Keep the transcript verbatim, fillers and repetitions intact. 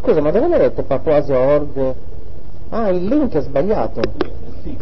scusa, ma dove l'hai detto Papouasia punto org? Ah, il link è sbagliato. Sì,